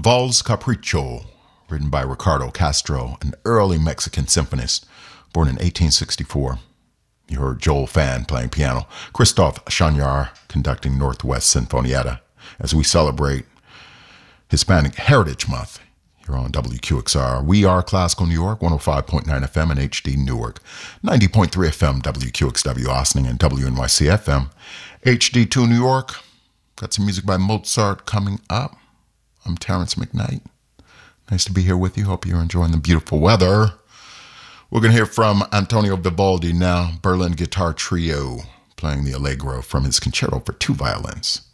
Vals Capricho, written by Ricardo Castro, an early Mexican symphonist born in 1864. You heard Joel Fan playing piano, Christophe Chagnard conducting Northwest Sinfonietta as we celebrate Hispanic Heritage Month here on WQXR. We are Classical New York, 105.9 FM and HD Newark, 90.3 FM WQXW Austin and WNYC FM, HD2 New York. Got some music by Mozart coming up. I'm Terrence McKnight. Nice to be here with you. Hope you're enjoying the beautiful weather. We're going to hear from Antonio Vivaldi now, Berlin Guitar Trio, playing the Allegro from his Concerto for Two Violins.